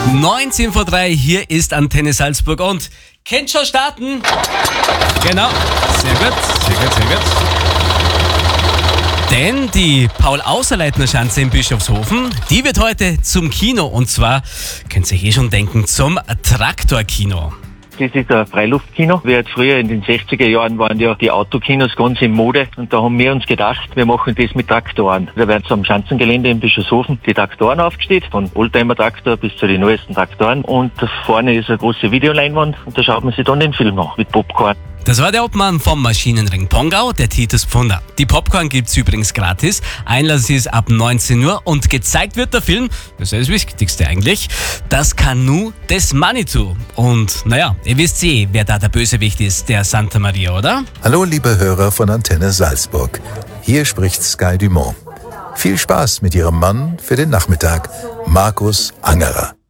19:03 Uhr, hier ist Antenne Salzburg und könnt schon starten. Genau, sehr gut. Denn die Paul-Außerleitner-Schanze in Bischofshofen, die wird heute zum Kino und zwar, könnt ihr euch schon denken, zum Traktorkino. Das ist ein Freiluftkino. Während früher in den 60er Jahren waren ja die Autokinos ganz in Mode und da haben wir uns gedacht, wir machen das mit Traktoren. Da werden so am Schanzengelände in Bischofshofen die Traktoren aufgestellt, von Oldtimer-Traktor bis zu den neuesten Traktoren und da vorne ist eine große Videoleinwand und da schaut man sich dann den Film an mit Popcorn. Das war der Obmann vom Maschinenring Pongau, der Titus Pfunder. Die Popcorn gibt's übrigens gratis. Einlass ist ab 19 Uhr und gezeigt wird der Film, das ist das Wichtigste eigentlich, das Kanu des Manitou. Und naja, ihr wisst wer da der Bösewicht ist, der Santa Maria, oder? Hallo liebe Hörer von Antenne Salzburg. Hier spricht Sky Dumont. Viel Spaß mit Ihrem Mann für den Nachmittag, Markus Angerer.